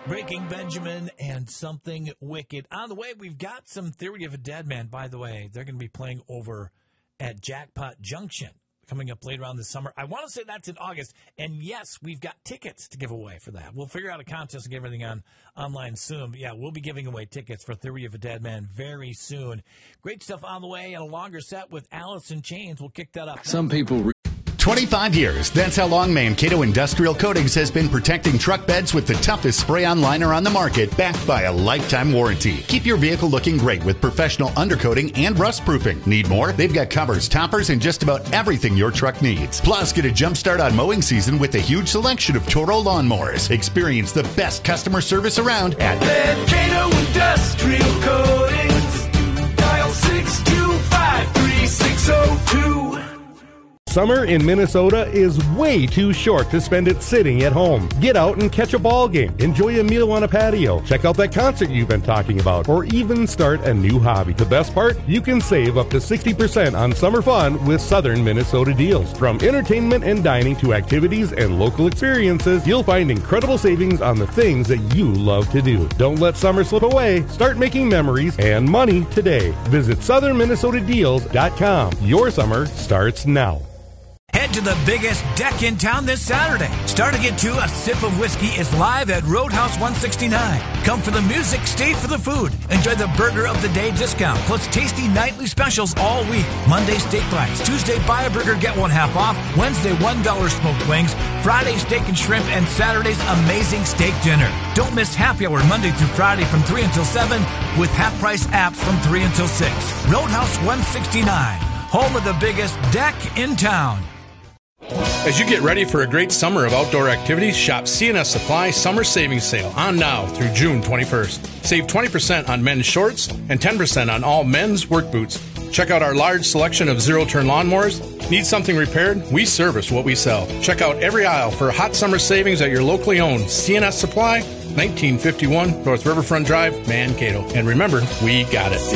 Breaking Benjamin and Something Wicked. On the way, we've got some Theory of a Dead Man. By the way, they're going to be playing over at Jackpot Junction coming up later on this summer. I want to say that's in August. And yes, we've got tickets to give away for that. We'll figure out a contest and get everything online soon. But yeah, we'll be giving away tickets for Theory of a Dead Man very soon. Great stuff on the way and a longer set with Alice in Chains. We'll kick that up. Some people 25 years. That's how long Mankato Industrial Coatings has been protecting truck beds with the toughest spray-on liner on the market, backed by a lifetime warranty. Keep your vehicle looking great with professional undercoating and rust proofing. Need more? They've got covers, toppers, and just about everything your truck needs. Plus, get a jump start on mowing season with a huge selection of Toro lawnmowers. Experience the best customer service around at Mankato Industrial Coatings. Dial 625-3602. Summer in Minnesota is way too short to spend it sitting at home. Get out and catch a ball game, enjoy a meal on a patio, check out that concert you've been talking about, or even start a new hobby. The best part? You can save up to 60% on summer fun with Southern Minnesota deals. From entertainment and dining to activities and local experiences, you'll find incredible savings on the things that you love to do. Don't let summer slip away. Start making memories and money today. Visit southernminnesotadeals.com. Your summer starts now. Head to the biggest deck in town this Saturday. Starting at 2, A Sip of Whiskey is live at Roadhouse 169. Come for the music, stay for the food. Enjoy the Burger of the Day discount, plus tasty nightly specials all week. Monday, steak bites. Tuesday, buy a burger, get one half off. Wednesday, $1 smoked wings. Friday, steak and shrimp. And Saturday's amazing steak dinner. Don't miss happy hour Monday through Friday from 3 until 7 with half-price apps from 3 until 6. Roadhouse 169, home of the biggest deck in town. As you get ready for a great summer of outdoor activities, shop C&S Supply Summer Savings Sale on now through June 21st. Save 20% on men's shorts and 10% on all men's work boots. Check out our large selection of zero-turn lawnmowers. Need something repaired? We service what we sell. Check out every aisle for hot summer savings at your locally owned C&S Supply, 1951 North Riverfront Drive, Mankato. And remember, we got it.